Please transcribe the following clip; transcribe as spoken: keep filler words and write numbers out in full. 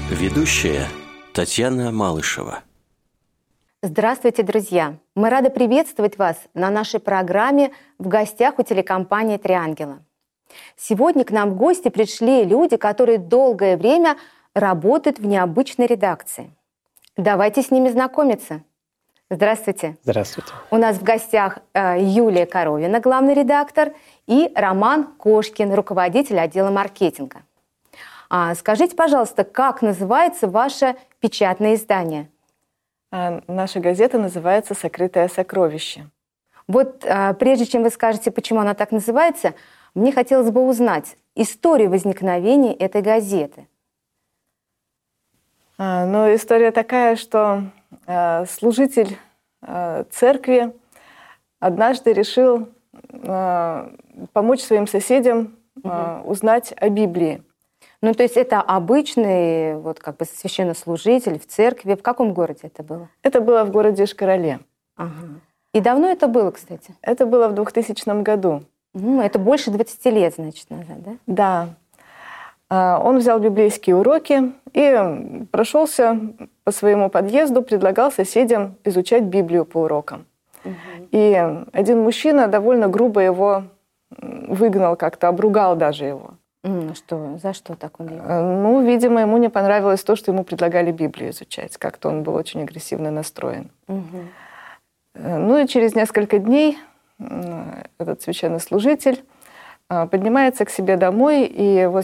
Ведущая Татьяна Малышева. Здравствуйте, друзья! Мы рады приветствовать вас на нашей программе «В гостях у телекомпании «Три ангела». Сегодня к нам в гости пришли люди, которые долгое время работают в необычной редакции. Давайте с ними знакомиться. Здравствуйте. Здравствуйте. У нас в гостях э, Юлия Коровина, главный редактор, и Роман Кошкин, руководитель отдела маркетинга. А, скажите, пожалуйста, как называется ваше печатное издание? А, наша газета называется «Сокрытое сокровище». Вот а, прежде чем вы скажете, почему она так называется, мне хотелось бы узнать историю возникновения этой газеты. А, ну, история такая, что а, служитель а, церкви однажды решил а, помочь своим соседям а, узнать о Библии. Ну, то есть это обычный вот, как бы священнослужитель в церкви. В каком городе это было? Это было в городе Ишкарале. Ага. И давно это было, кстати? Это было в двухтысячном году. Ну, это больше двадцати лет, значит, назад, да? Да. А, он взял библейские уроки и прошелся по своему подъезду, предлагал соседям изучать Библию по урокам. Угу. И один мужчина довольно грубо его выгнал, как-то обругал даже его. Mm, что? За что так он его? Ну, видимо, ему не понравилось то, что ему предлагали Библию изучать. Как-то он был очень агрессивно настроен. Угу. Ну и через несколько дней этот священнослужитель поднимается к себе домой и возле